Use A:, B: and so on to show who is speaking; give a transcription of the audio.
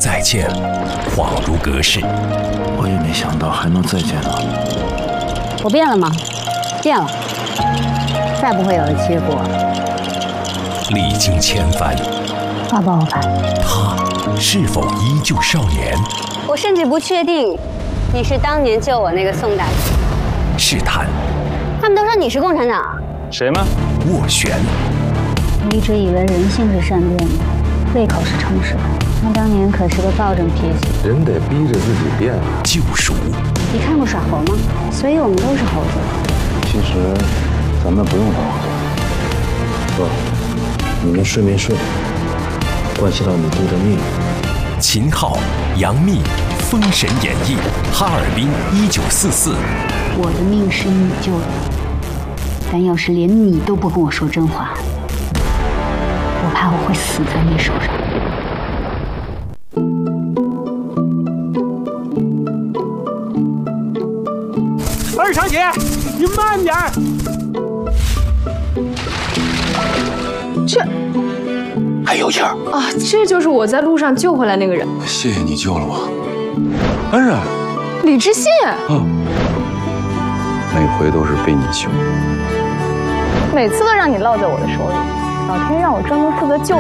A: 再见，恍如隔世。
B: 我也没想到还能再见到你。
C: 我变了吗？变了，再不会有了结果。
A: 历经千帆，
C: 抱抱我吧。
A: 他是否依旧少年？
C: 我甚至不确定，你是当年救我那个宋大姐。
A: 试探。
C: 他们都说你是共产党。
D: 谁吗？
A: 斡旋。
C: 我一直以为人性是善变的，胃口是诚实的。他当年可是个暴政脾气。
E: 人得逼着自己变。
A: 救赎。
C: 你看过耍猴吗？所以我们都是猴子。
B: 其实咱们不用当猴子。不，你们睡没睡，关系到你弟的命。
A: 秦昊、杨幂，《封神演义》，哈尔滨1944。
C: 我的命是你救的，但要是连你都不跟我说真话，我怕我会死在你手上。
F: 二长姐，你慢点。
B: 还有影儿
G: 啊！这就是我在路上救回来那个人。
E: 谢谢你救了我，恩人。
G: 李知信。
E: 每回都是被你救，
G: 每次都让你落在我的手里，老天让我专门负责救